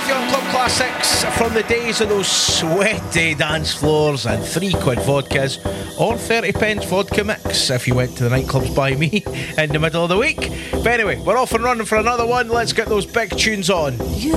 FM Club Classics from the days of those sweaty dance floors and £3 vodkas or 30 pence vodka mix if you went to the nightclubs by me in the middle of the week. But anyway, we're off and running for another one. Let's get those big tunes on.